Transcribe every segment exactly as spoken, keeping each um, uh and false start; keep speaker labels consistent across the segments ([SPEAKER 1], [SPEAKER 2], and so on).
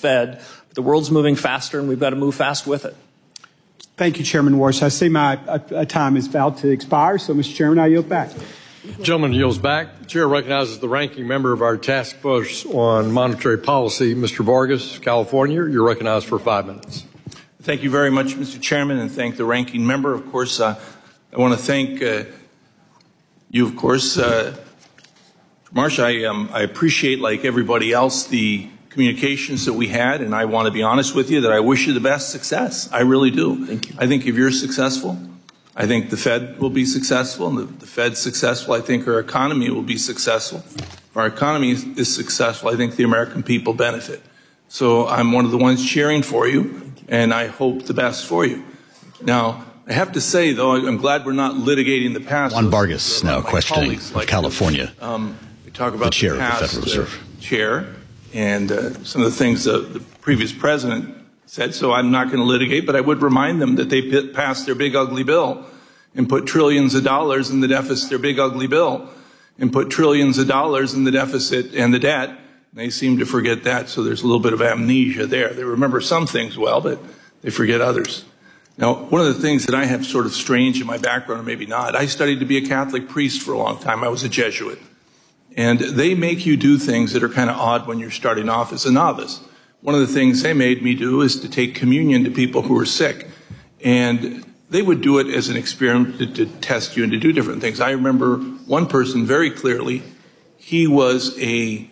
[SPEAKER 1] Fed. But the world's moving faster, and we've got to move fast with it.
[SPEAKER 2] Thank you, Chairman Warsh. I see my uh, uh, time is about to expire, so, Mister Chairman, I yield back.
[SPEAKER 3] Gentleman yields back. The chair recognizes the ranking member of our task force on monetary policy, Mister Vargas, California. You're recognized for five minutes.
[SPEAKER 4] Thank you very much, Mister Chairman, and thank the ranking member. Of course, uh, I want to thank uh, you, of course. Uh, Marsh, I, um, I appreciate, like everybody else, the communications that we had, and I want to be honest with you that I wish you the best success. I really do.
[SPEAKER 1] Thank you.
[SPEAKER 4] I think if you're successful, I think the Fed will be successful, and if the Fed's successful, I think our economy will be successful. If our economy is successful, I think the American people benefit. So I'm one of the ones cheering for you, and I hope the best for you. Now, I have to say, though, I'm glad we're not litigating the past.
[SPEAKER 5] Juan Vargas now questioning of
[SPEAKER 4] like
[SPEAKER 5] California,
[SPEAKER 4] um, we talk about
[SPEAKER 5] the chair
[SPEAKER 4] the past,
[SPEAKER 5] of the Federal Reserve.
[SPEAKER 4] Uh, chair, and uh, some of the things that the previous president said, so I'm not going to litigate, but I would remind them that they passed their big ugly bill and put trillions of dollars in the deficit, their big ugly bill, and put trillions of dollars in the deficit and the debt. They seem to forget that, so there's a little bit of amnesia there. They remember some things well, but they forget others. Now, one of the things that I have sort of strange in my background, or maybe not, I studied to be a Catholic priest for a long time. I was a Jesuit. And they make you do things that are kind of odd when you're starting off as a novice. One of the things they made me do is to take communion to people who were sick. And they would do it as an experiment to, to test you and to do different things. I remember one person very clearly. He was a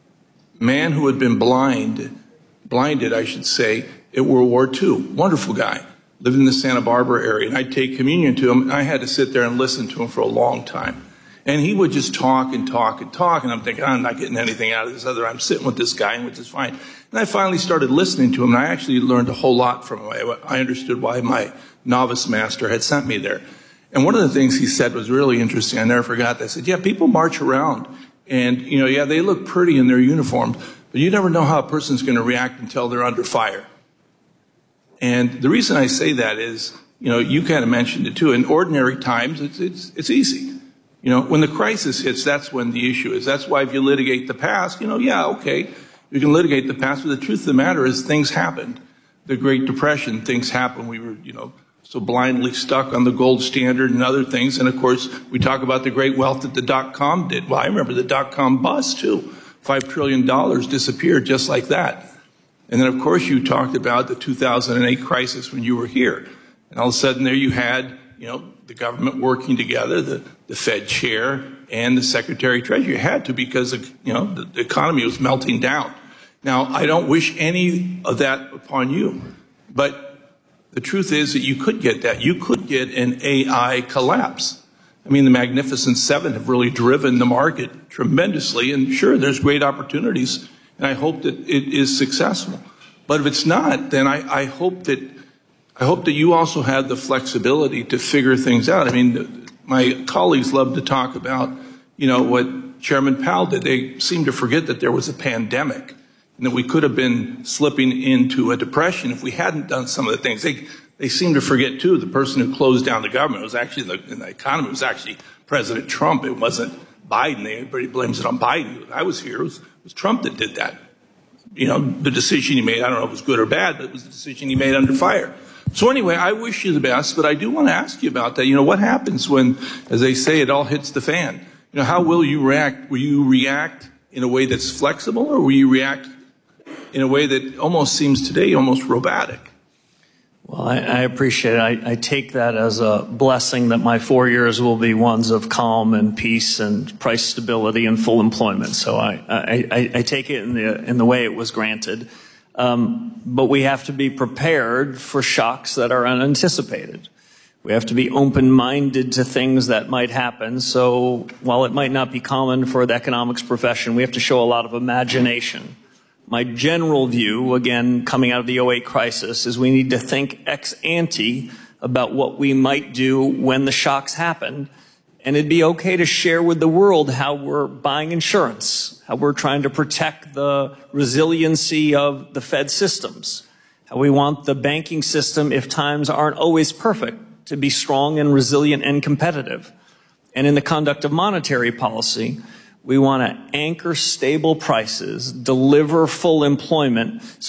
[SPEAKER 4] man who had been blind, blinded, I should say, at World War Two. Wonderful guy. Lived in the Santa Barbara area. And I'd take communion to him, and I had to sit there and listen to him for a long time. And he would just talk and talk and talk, and I'm thinking, I'm not getting anything out of this other. I'm sitting with this guy, which is fine. And I finally started listening to him, and I actually learned a whole lot from him. I understood why my novice master had sent me there. And one of the things he said was really interesting. I never forgot that. I said, yeah, people march around, and, you know, yeah, they look pretty in their uniforms, but you never know how a person's going to react until they're under fire. And the reason I say that is, you know, you kind of mentioned it too. In ordinary times, it's, it's, it's easy. You know, when the crisis hits, that's when the issue is. That's why if you litigate the past, you know, yeah, okay, you can litigate the past, but the truth of the matter is things happened. The Great Depression, things happened. We were, you know, so blindly stuck on the gold standard and other things. And of course, we talk about the great wealth that the dot-com did. Well, I remember the dot-com bust too. Five trillion dollars disappeared just like that. And then, of course, you talked about the two thousand eight crisis when you were here. And all of a sudden there you had, you know, the government working together, the, the Fed chair and the Secretary of Treasury. You had to because, of, you know, the, the economy was melting down. Now, I don't wish any of that upon you, but the truth is that you could get that. You could get an A I collapse. I mean, the Magnificent Seven have really driven the market tremendously, and sure, there's great opportunities, and I hope that it is successful. But if it's not, then I, I hope that I hope that you also have the flexibility to figure things out. I mean, my colleagues love to talk about, you know, what Chairman Powell did. They seem to forget that there was a pandemic and that we could have been slipping into a depression if we hadn't done some of the things. They, they seem to forget, too, the person who closed down the government was actually, the, in the economy, it was actually President Trump. It wasn't Biden. Everybody blames it on Biden. I was here. It was, it was Trump that did that. You know, the decision he made, I don't know if it was good or bad, but it was the decision he made under fire. So anyway, I wish you the best, but I do want to ask you about that. You know, what happens when, as they say, it all hits the fan? You know, how will you react? Will you react in a way that's flexible, or will you react in a way that almost seems today almost robotic?
[SPEAKER 1] Well, I, I appreciate it. I, I take that as a blessing that my four years will be ones of calm and peace and price stability and full employment. So I, I, I, I take it in the, in the way it was granted. Um, but we have to be prepared for shocks that are unanticipated. We have to be open-minded to things that might happen. So while it might not be common for the economics profession, we have to show a lot of imagination. My general view, again, coming out of the oh eight crisis, is we need to think ex ante about what we might do when the shocks happen. And it'd be okay to share with the world how we're buying insurance, how we're trying to protect the resiliency of the Fed systems, how we want the banking system, if times aren't always perfect, to be strong and resilient and competitive. And in the conduct of monetary policy, we want to anchor stable prices, deliver full employment,